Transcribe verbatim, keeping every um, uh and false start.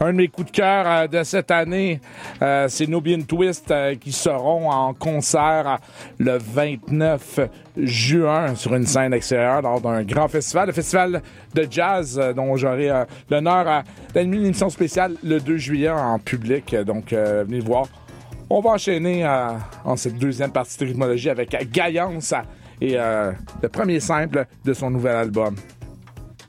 Un de mes coups de cœur euh, de cette année, euh, c'est Nubian Twist euh, qui seront en concert le vingt-neuf juin sur une scène extérieure lors d'un grand festival, le festival de jazz euh, dont j'aurai euh, l'honneur euh, d'animer une émission spéciale le deux juillet en public. Donc, euh, venez voir. On va enchaîner euh, en cette deuxième partie de rythmologie avec Gaillance et euh, le premier simple de son nouvel album.